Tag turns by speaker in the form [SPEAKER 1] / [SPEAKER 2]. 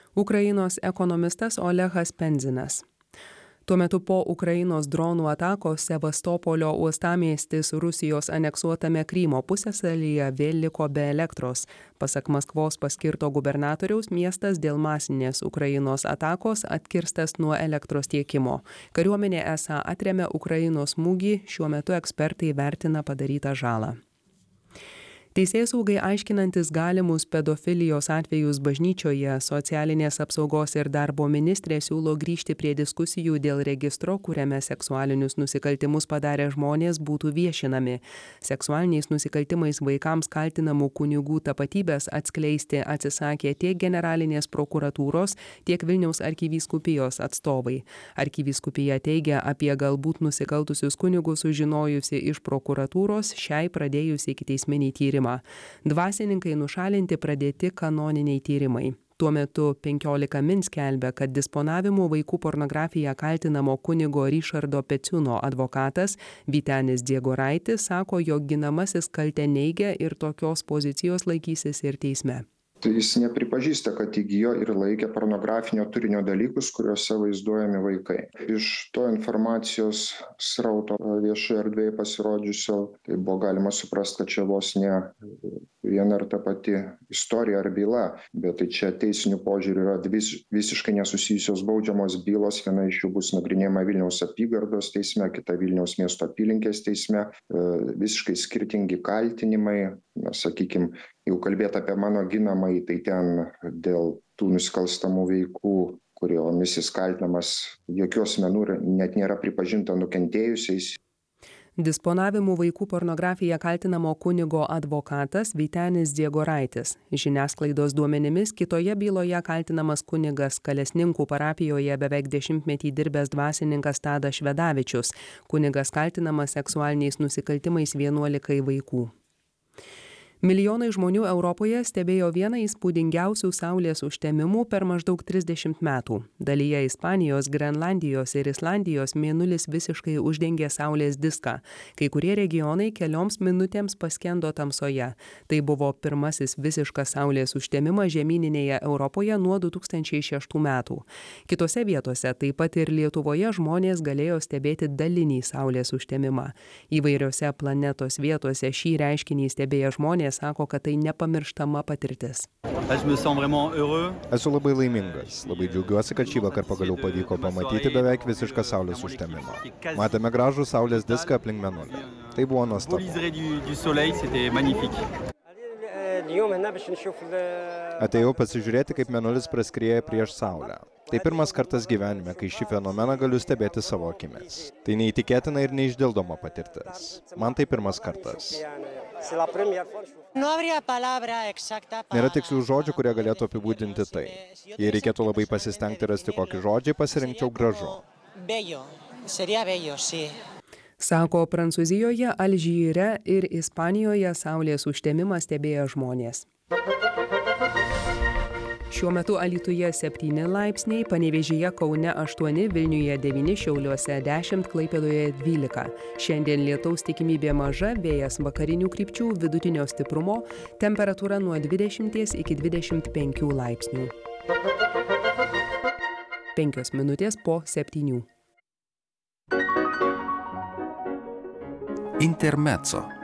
[SPEAKER 1] Ukrainos ekonomistas Olehas Penzinas. Tuo metu po Ukrainos dronų atakos Sevastopolio uostamiestis Rusijos aneksuotame Krymo pusiasalyje vėl liko be elektros. Pasak Maskvos paskirto gubernatoriaus, miestas dėl masinės Ukrainos atakos atkirstas nuo elektros tiekimo. Kariuomenė esą atremia Ukrainos smūgį, šiuo metu ekspertai vertina padarytą žalą. Teisėsaugai aiškinantis galimus pedofilijos atvejus bažnyčioje, socialinės apsaugos ir darbo ministrė siūlo grįžti prie diskusijų dėl registro, kuriame seksualinius nusikaltimus padarę žmonės būtų viešinami. Seksualiniais nusikaltimais vaikams kaltinamų kunigų tapatybės atskleisti atsisakė tiek generalinės prokuratūros, tiek Vilniaus arkivyskupijos atstovai. Arkivyskupija teigia apie galbūt nusikaltusius kunigus sužinojusi iš prokuratūros, šiai pradėjusi ikiteisminį tyrimą. Dvasininkai nušalinti pradėti kanoniniai tyrimai. Tuo metu 15 min skelbia, kad disponavimu vaikų pornografija kaltinamo kunigo Ryšardo Peciuno advokatas Vytenis Dziegoraitis sako, jog ginamasis kaltę neigia ir tokios pozicijos laikysis ir teisme.
[SPEAKER 2] Jis nepripažįsta, kad įgijo ir laikė pornografinio turinio dalykus, kuriuose vaizduojami vaikai. Iš to informacijos srauto viešoje erdvėje pasirodžiusio, tai buvo galima suprasti, kad čia vos ne viena ir ta pati istorija ar byla, bet tai čia teisinių požiūrių yra visiškai nesusijusios baudžiamos bylos. Viena iš jų bus nagrinėjama Vilniaus apygardos teisme, kita Vilniaus miesto apylinkės teisme. Visiškai skirtingi kaltinimai, sakykime, jau kalbėti apie mano ginamąjį, tai ten dėl tų nusikalstamų veikų, kuriomis jis kaltinamas, jokių asmenų net nėra pripažinta nukentėjusiais.
[SPEAKER 1] Disponavimu vaikų pornografija kaltinamo kunigo advokatas Vytenis Dziegoraitis. Žiniasklaidos duomenimis kitoje byloje kaltinamas kunigas Kalesninkų parapijoje beveik 10-metį dirbęs dvasininkas Tadas Švedavičius. Kunigas kaltinamas seksualiniais nusikaltimais 11 vaikų. Milijonai žmonių Europoje stebėjo vieną įspūdingiausių saulės užtemimų per maždaug 30 metų. Dalyje Ispanijos, Grenlandijos ir Islandijos mėnulis visiškai uždengė saulės diską. Kai kurie regionai kelioms minutėms paskendo tamsoje. Tai buvo pirmasis visiškas saulės užtemimas žemyninėje Europoje nuo 2006 metų. Kitose vietose, taip pat ir Lietuvoje, žmonės galėjo stebėti dalinį saulės užtemimą. Įvairiose planetos vietose šį reiškinį stebėję žmonės sako, kad tai nepamirštama patirtis.
[SPEAKER 3] Esu labai laimingas. Labai džiaugiuosi, kad šį vakar pagaliau pavyko pamatyti beveik visišką saulės užtemimą. Matėme gražų saulės diską aplink mėnulį. Tai buvo nuostabu. Atėjau pasižiūrėti, kaip mėnulis praskrieja prieš saulę. Tai pirmas kartas gyvenime, kai šį fenomeną galiu stebėti savo akimis. Tai neįtikėtina ir neišdildoma patirtis. Man tai pirmas kartas. Nėra tikslių žodžių, kurie galėtų apibūdinti tai. Jei reikėtų labai pasistengti rasti kokį žodžiai, pasirinkčiau gražu.
[SPEAKER 1] Sako Prancūzijoje, Alžyre ir Ispanijoje saulės užtemimą stebėję žmonės. Šiuo metu Alytuje 7 laipsniai, Panevėžyje, Kaune 8, Vilniuje 9, Šiauliuose 10, Klaipėdoje 12. Šiandien lietaus tikimybė maža, vėjas vakarinių krypčių, vidutinio stiprumo, temperatūra nuo 20 iki 25 laipsnių. 5 minutės po 7.
[SPEAKER 4] Intermezzo.